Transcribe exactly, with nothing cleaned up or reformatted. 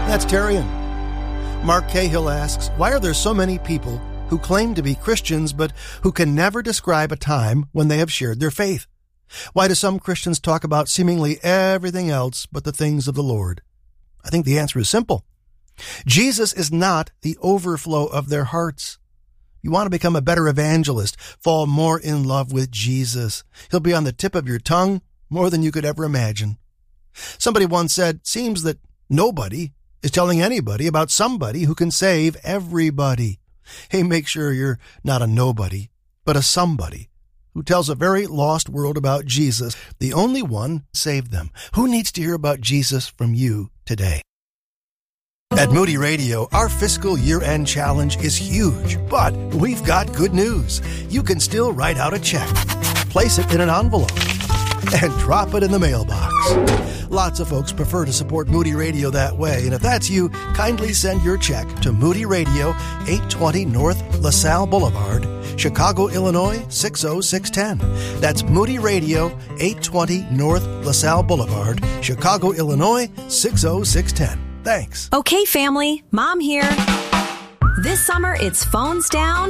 That's Terrian. Mark Cahill asks, why are there so many people who claim to be Christians but who can never describe a time when they have shared their faith? Why do some Christians talk about seemingly everything else but the things of the Lord? I think the answer is simple. Jesus is not the overflow of their hearts. You want to become a better evangelist, fall more in love with Jesus. He'll be on the tip of your tongue more than you could ever imagine. Somebody once said, seems that nobody is telling anybody about somebody who can save everybody. Hey, make sure you're not a nobody, but a somebody who tells a very lost world about Jesus, the only one who saved them. Who needs to hear about Jesus from you today? At Moody Radio, our fiscal year-end challenge is huge, but we've got good news. You can still write out a check, place it in an envelope, and drop it in the mailbox. Lots of folks prefer to support Moody Radio that way, and if that's you, kindly send your check to Moody Radio, eight twenty North LaSalle Boulevard, Chicago, Illinois, six oh six one oh. That's Moody Radio, eight twenty North LaSalle Boulevard, Chicago, Illinois, six oh six one oh. Thanks. Okay, family, Mom here. This summer, it's phones down,